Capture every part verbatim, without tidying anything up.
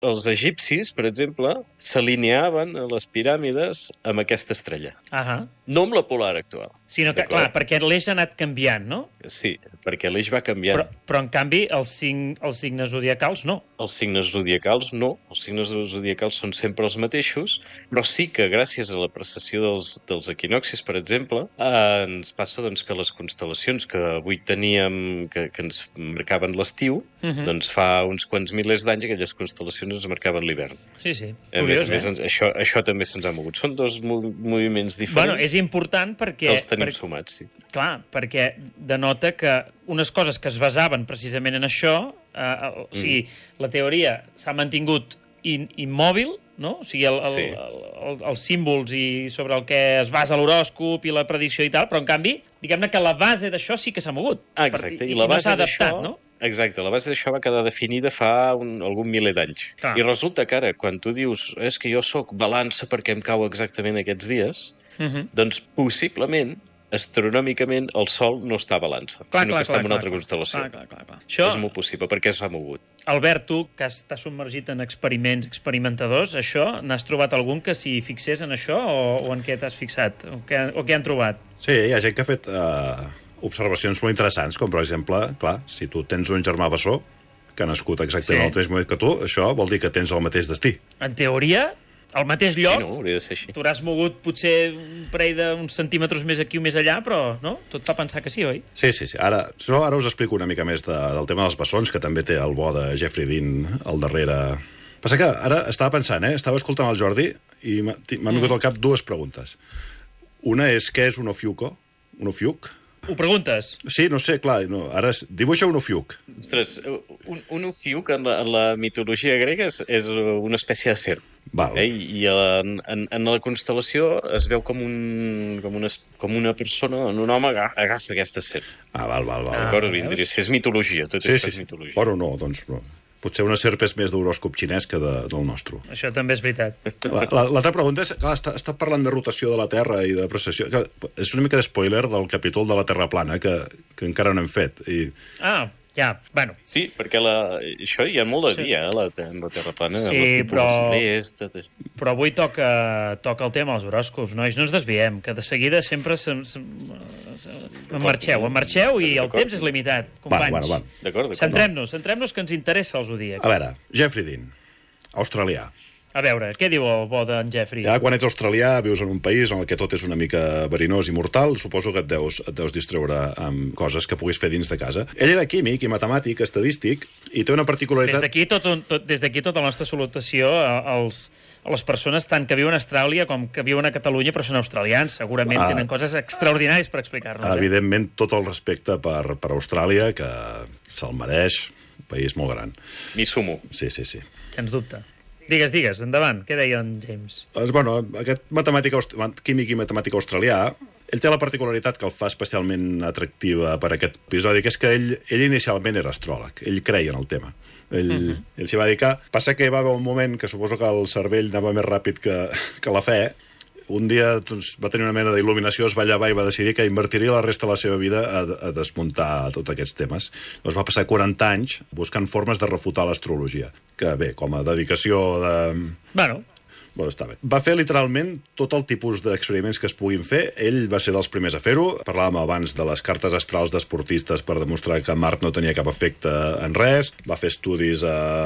els egipcis, per exemple, s'alineaven a les piràmides amb aquesta estrella. Ahà. No amb la polar actual. Sinó que, clar, perquè l'eix ha anat canviant, no? Sí, perquè l'eix va canviant. Però, però en canvi, els, cinc, els signes zodiacals no. Els signes zodiacals no. Els signes zodiacals són sempre els mateixos, però sí que gràcies a la precessió dels, dels equinoxis, per exemple, eh, ens passa doncs, que les constel·lacions que avui teníem, que, que ens marcaven l'estiu, uh -huh. doncs fa uns quants milers d'anys aquelles constel·lacions ens marcaven l'hivern. Sí, sí. A Curiós, més, a més, eh? això, això també se'ns ha mogut. Són dos mov moviments diferents. Bueno, és important perquè... Que els tenim per... sumats, sí. Clar, perquè denota que unes coses que es basaven precisament en això, eh, o sigui, mm. la teoria s'ha mantingut in, immòbil, no? O sigui, el, el, sí. el, el, els símbols i sobre el que es basa l'horòscop i la predicció i tal, però en canvi, diguem-ne que la base d'això sí que s'ha mogut. Ah, exacte, per, i la base no d'això... no? Exacte, la base d'això va quedar definida fa un, algun miler d'anys. I resulta que ara, quan tu dius és que jo sóc balança perquè em cau exactament aquests dies, uh -huh. doncs possiblement astronòmicament el Sol no està a balança, clar, sinó clar, que està clar, en una clar, altra clar, constel·lació. Clar, clar, clar, clar. Això... És molt possible, perquè es ha mogut. Albert, tu, que estàs submergit en experiments experimentadors, això, n'has trobat algun que s'hi fixés en això o, o en què t'has fixat? O què, o què han trobat? Sí, hi ha gent que ha fet uh, observacions molt interessants, com per exemple, clar, si tu tens un germà bessó que ha nascut exactament sí. al mateix moment que tu, això vol dir que tens el mateix destí. En teoria... al mateix lloc, sí, no, hauria de ser així. Tu t'hauràs mogut potser un parell d'uns centímetres més aquí o més allà, però no? Tot fa pensar que sí, oi? Sí, sí, sí. Ara, no, ara us explico una mica més de, del tema dels bessons, que també té el bo de Jeffrey Dean al darrere. Passa que ara estava pensant, eh? Estava escoltant el Jordi i m'ha vingut mm. al cap dues preguntes. Una és, què és un ofiuco? Un ofiuc? Ho preguntes? Sí, no sé, clar, no, ara es, dibuixa un ofiuc. Ostres, un, un ofiuc en la, en la mitologia grega és, és una espècie de serp. Val. Eh? I en, en, en la constel·lació es veu com, un, com, una, com una persona, un home agafa aquesta serp. Ah, val, val, val. D'acord? Ah, és mitologia, tot sí, això sí, és mitologia. Bueno, no, doncs no. Potser una serp és més d'horòscop xinès que de, del nostre. Això també és veritat. L'altra la, pregunta és, clar, està, està parlant de rotació de la Terra i de precessió. És una mica de spoiler del capítol de la Terra plana, que, que encara no hem fet. I... Ah, ja, bueno. Sí, perquè la, això hi ha molt de dia, eh, la, la Terra plana. Sí, però... Més, tot això. Però avui toca, toca el tema dels horòscops, nois, no ens desviem, que de seguida sempre se, se, se, en marxeu, en marxeu i el temps és limitat, companys. Bueno, bueno, bueno. D'acord, centrem-nos, centrem-nos que ens interessa el zodíac. A veure, Jeffrey Dean, australià. A veure, què diu el bo d'en Jeffrey? Ja, quan ets australià, vius en un país en què tot és una mica verinós i mortal, suposo que et deus, et deus distreure amb coses que puguis fer dins de casa. Ell era químic i matemàtic, estadístic, i té una particularitat... Des d'aquí tot, tot, des d'aquí tota la nostra salutació als, a les persones tant que viuen a Austràlia com que viuen a Catalunya però són australians. Segurament ah, tenen coses extraordinàries per explicar-nos. Evidentment, eh? tot el respecte per, per Austràlia, que se'l mereix, un país molt gran. M'hi sumo. Sí, sí, sí. Sens dubte. Digues, digues, endavant. Què deia en James? Doncs, bueno, aquest matemàtic, químic i matemàtic australià, ell té la particularitat que el fa especialment atractiva per aquest episodi, que és que ell, ell inicialment era astròleg, ell creia en el tema. Ell, uh -huh. ell s'hi va dedicar. Passa que hi va haver un moment que suposo que el cervell anava més ràpid que, que la fe. Un dia doncs, va tenir una mena d'il·luminació, es va llevar i va decidir que invertiria la resta de la seva vida a, a desmuntar tots aquests temes. Llavors va passar quaranta anys buscant formes de refutar l'astrologia, que bé, com a dedicació de... Bueno... Bueno, està bé. Va fer literalment tot el tipus d'experiments que es puguin fer. Ell va ser dels primers a fer-ho. Parlàvem abans de les cartes astrals d'esportistes per demostrar que Mart no tenia cap efecte en res. Va fer estudis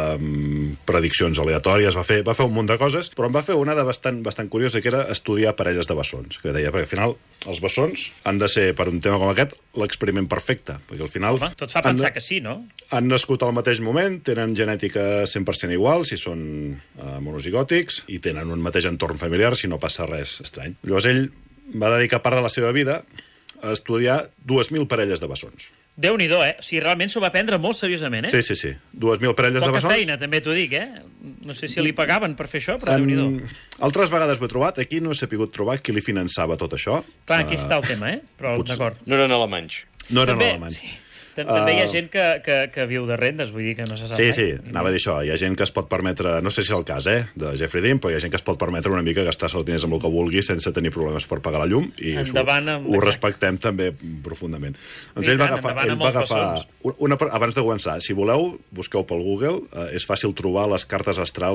amb prediccions aleatòries, va fer, va fer un munt de coses, però en va fer una de bastant, bastant curiosa, que era estudiar parelles de bessons. Que deia, perquè al final els bessons han de ser, per un tema com aquest, l'experiment perfecte. Perquè al final... Home, tot fa pensar que sí, no? Han nascut al mateix moment, tenen genètica cent per cent igual, si són uh, monozigòtics, i tenen en un mateix entorn familiar, si no passa res estrany. Llavors ell va dedicar part de la seva vida a estudiar dues mil parelles de bessons. Déu-n'hi-do, eh? O sigui, realment s'ho va prendre molt seriosament, eh? Sí, sí, sí. dues mil parelles Poca de bessons. Poca feina, també t'ho dic, eh? No sé si li pagaven per fer això, però en... Déu-n'hi-do. Altres vegades ho he trobat, aquí no he sabut trobar qui li finançava tot això. Clar, aquí uh... està el tema, eh? Però Potser... d'acord. No eren alemanys. No eren també, alemanys. Sí. També hi ha gent que, que, que viu de rendes, vull dir que no se sap Sí, mai. sí, anava a dir això. Hi ha gent que es pot permetre, no sé si és el cas, eh, de Jeffrey Dean, però hi ha gent que es pot permetre una mica gastar-se els diners amb el que vulgui sense tenir problemes per pagar la llum, i Endavant ho, amb... ho respectem també profundament. Doncs I ell va tant, agafar... endavant Ell amb va els agafar bessons. una, abans de començar, si voleu, busqueu pel Google, eh, és fàcil trobar les cartes astrals